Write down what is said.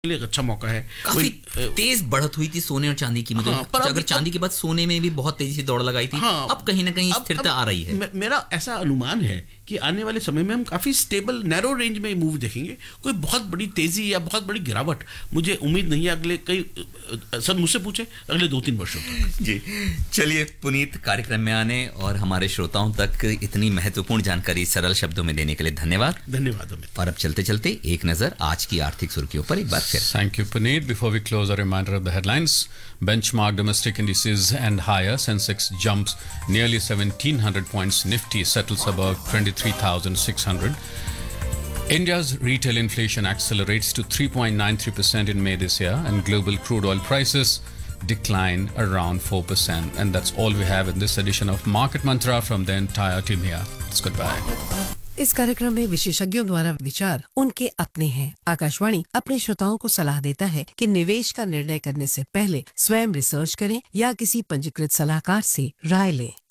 लिए एक अच्छा मौका है। काफी तेज बढ़त हुई थी सोने और चांदी की कीमतों में। पर अगर चांदी के बाद सोने में भी बहुत तेजी से दौड़ लगाई थी, अब कहीं ना कहीं स्थिरता आ रही है। मेरा ऐसा अनुमान है कि आने वाले समय में हम काफी स्टेबल नैरो रेंज में मूव देखेंगे। कोई बहुत बड़ी तेजी या बहुत बड़ी गिरावट मुझे उम्मीद नहीं है अगले सब मुझसे पूछे अगले 2-3 वर्षों तक। जी चलिए पुनीत, कार्यक्रम में आने और हमारे श्रोताओं तक इतनी महत्वपूर्ण जानकारी सरल शब्दों में देने के लिए धन्यवाद। धन्यवाद। और अब चलते चलते एक नजर आज की आर्थिक सुर्खियों पर एक बार फिर। Thank you, Puneet. Before we close, a reminder of the headlines. Benchmark domestic indices and higher. Sensex jumps nearly 1,700 points. Nifty settles above 23,600. India's retail inflation accelerates to 3.93% in May this year, and global crude oil prices decline around 4%. And that's all we have in this edition of Market Mantra from the entire team here. It's goodbye. इस कार्यक्रम में विशेषज्ञों द्वारा विचार उनके अपने हैं। आकाशवाणी अपने श्रोताओं को सलाह देता है कि निवेश का निर्णय करने से पहले स्वयं रिसर्च करें या किसी पंजीकृत सलाहकार से राय लें।